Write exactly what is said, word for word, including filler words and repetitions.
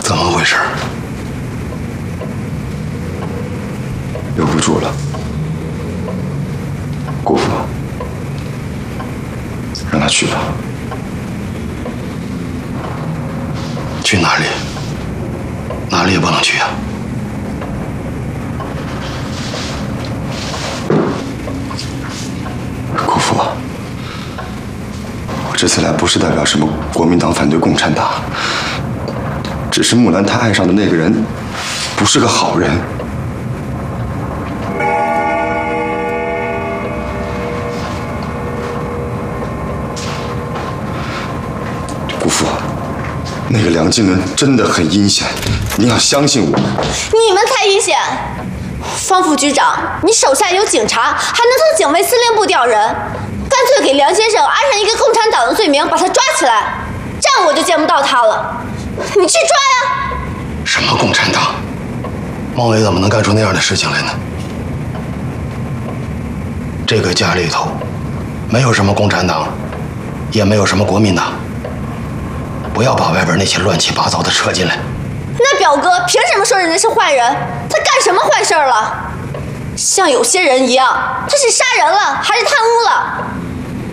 怎么回事？ 留不住了，姑父，让他去吧。 去哪里？哪里也不能去啊！ 姑父，我这次来不是代表什么国民党反对共产党，只是木兰她爱上的那个人不是个好人。姑父，那个梁金伦真的很阴险，你要相信我。 你们才阴险！方副局长，你手下有警察，还能从警卫司令部调人，干脆给梁先生安上一个共产党的罪名，把他抓起来，这样我就见不到他了。你去抓呀！ 什么共产党？孟伟怎么能干出那样的事情来呢？这个家里头没有什么共产党，也没有什么国民党。不要把外边那些乱七八糟的扯进来。 那表哥凭什么说人家是坏人？他干什么坏事了？像有些人一样，他是杀人了，还是贪污了？